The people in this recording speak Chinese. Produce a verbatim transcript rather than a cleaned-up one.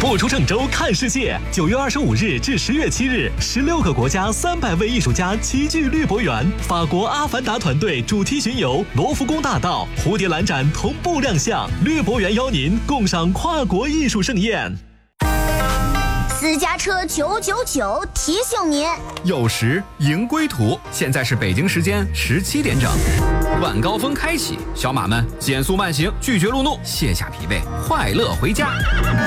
不出郑州看世界，九月二十五日至十月七日，十六个国家三百位艺术家齐聚绿博园。法国阿凡达团队主题巡游罗浮宫大道、蝴蝶兰展同步亮相，绿博园邀您共赏跨国艺术盛宴。 私家车九九九提醒您， 有时迎归途，现在是北京时间十七点整，晚高峰开启，小马们减速慢行，拒绝路怒，卸下疲惫，快乐回家。